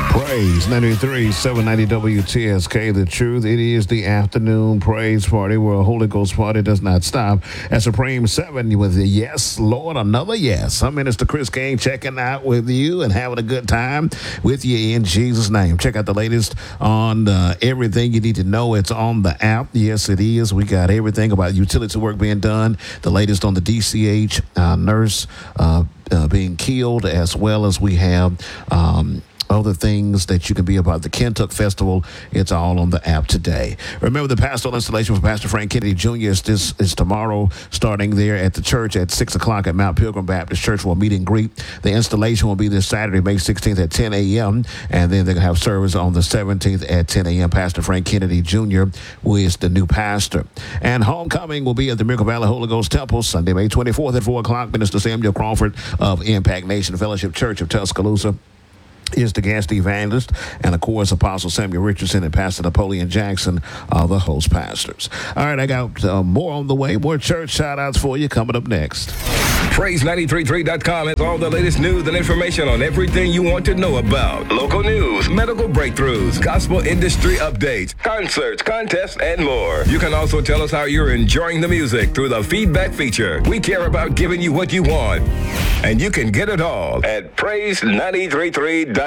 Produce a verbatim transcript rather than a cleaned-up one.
Praise ninety-three, seven ninety W T S K, The Truth. It is the afternoon praise party where a Holy Ghost party does not stop. At Supreme seven with the Yes, Lord, another yes. I'm Minister Chris King checking out with you and having a good time with you in Jesus' name. Check out the latest on uh, everything you need to know. It's on the app. Yes, it is. We got everything about utility work being done. The latest on the D C H uh, nurse uh, uh, being killed, as well as we have... Um, other things that you can be about the Kentuck Festival. It's all on the app today. Remember, the pastoral installation for Pastor Frank Kennedy Junior is this is tomorrow, starting there at the church at six o'clock at Mount Pilgrim Baptist Church for a meet and greet. The installation will be this Saturday, May sixteenth at ten a.m., and then they're going to have service on the seventeenth at ten a.m. Pastor Frank Kennedy Junior, who is the new pastor. And homecoming will be at the Miracle Valley Holy Ghost Temple Sunday, May twenty-fourth at four o'clock. Minister Samuel Crawford of Impact Nation Fellowship Church of Tuscaloosa is the guest evangelist, and of course Apostle Samuel Richardson and Pastor Napoleon Jackson are the host pastors. All right, I got uh, more on the way, more church shout outs for you coming up next. Praise nine three three dot com has all the latest news and information on everything you want to know about. Local news, medical breakthroughs, gospel industry updates, concerts, contests, and more. You can also tell us how you're enjoying the music through the feedback feature. We care about giving you what you want, and you can get it all at praise nine three three dot com.